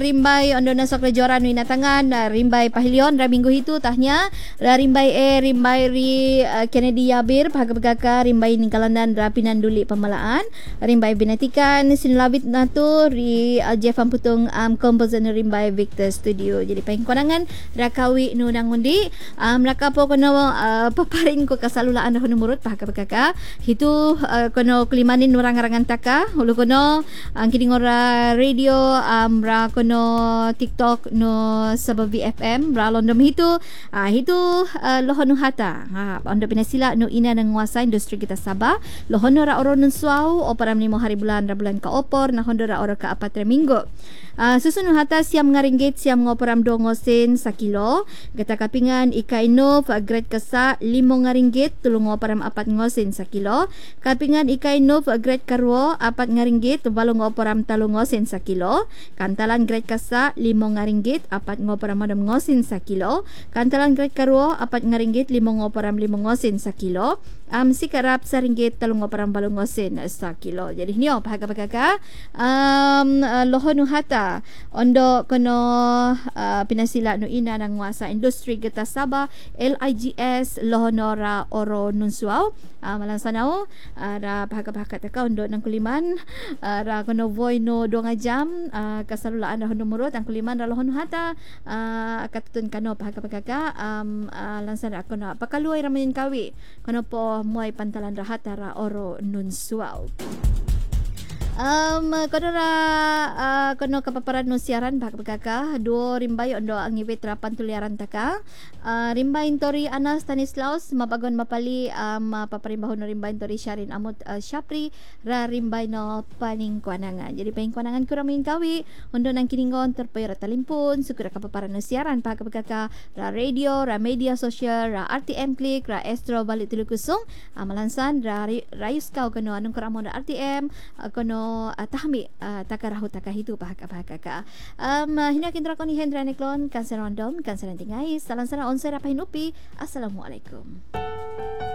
Rimbai ondo na sok rejoran wina tangan rimbai pahilion ra minggu hitu tahnya ra rimbai rimbai ri Kennedy Yabir pagabagaka rimbai ningkalandan ra pinanduli pemalaan rimbai binatikan sinlabit natu ri Jeff Amputung komposer rimbai Victor Studio. Jadi paing konangan ra kawi nu nang undi raka po kono paparin ko kasalulaan ra numurut pagabagaka hitu kono kulimanin nurang-rangan taka hulu kono ang kiding ora radio ra kono TikTok no sabab BFM bralondom hitu lohon hata ondo pinasila no ina nang nguasa industri kita Sabah lohon ra oro nun suau operam ni hari bulan ka opor na hondo ra oro ka apat minggu susun hata siam ngaringgit siam ngoperam 2 sen sa kilo gata kapingan ikaino grade kasa 5 ngaringgit tulung ngoperam 4 ngosen sa kilo kapingan ikaino grade karwo 4 ngaringgit balong ngoperam 3 ngosen sa kilo kantalan grade kasa 5 ngaringgit 4 ngoperam 6 ngosen sa kilo kantalan grade karwo 4 ngaringgit 5 ngoperam 5 ngosen sa kilo sikarap sa ringgit 3 ngoperam 8 ngosen sa kilo. Jadi nio pagka lohon nu hata ondo kono pinasila no ina nang nguasa industri kita Sabah LIGS lohonora oro nunsuaw malansanao ra pagka taka ondo nang kuliman ra kono voy no 2 jam kasalulaan ra numurot ang kuliman ra lohon nu hata katutun kano pagka lansan ra kono pakaluoy ra manin kawi kono po moy pantalan rahat ra oro nunsuaw. Kono kapaparan no siaran pagkaka do rimbai ondo ang ibit rapan tuliaran taka rimbai tori Ana Stanislaus mapagon mapali paparimbaho no rimbai tori Sharin Amot Shapri ra rimbai no paning kuanangan. Jadi paning kuanangan kurang kawi ondo nang kiningon terpay ra talimpun sukura kapaparan no siaran pagkaka ra radio ra media sosial ra RTM Click ra Astro Balik Tulukusong malansan ra rayus kau kono anong kurang ra RTM kono tahmi takarahu takahitu pahaka hinakin drakon ni Hendra Neklon kanser random kanser tingais salam sana onse rapahinupi. Assalamualaikum.